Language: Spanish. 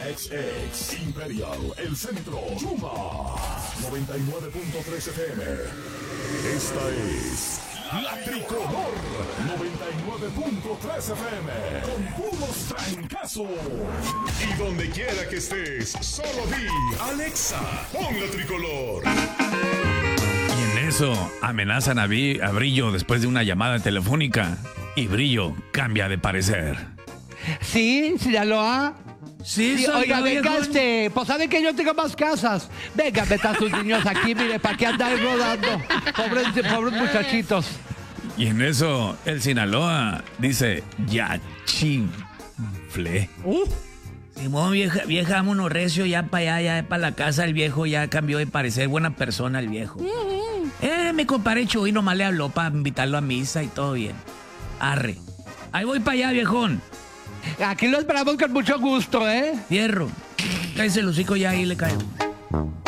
XX, Imperial, El Centro, Yuma, 99.3 FM. Esta es La Tricolor, 99.3 FM, con puros trancazos. Y donde quiera que estés, solo di, Alexa, pon La Tricolor. Y en eso amenazan a Brillo después de una llamada telefónica. Y Brillo cambia de parecer. Sí, Sinaloa. Sí, Oiga, venga, pues sabe que yo tengo más casas. Venga, metan sus niños aquí, mire, ¿para qué andáis rodando? Pobres muchachitos. Y en eso el Sinaloa dice, ya chinflé. Simón, vieja, vámonos recio, ya para allá, ya para la casa. El viejo ya cambió de parecer, buena persona el viejo. Mi compadre Chuy nomás le habló para invitarlo a misa y todo bien. Arre. Ahí voy para allá, viejón. Aquí lo esperamos con mucho gusto, ¿eh? Fierro. Cállese el hocico ya, ahí le cae.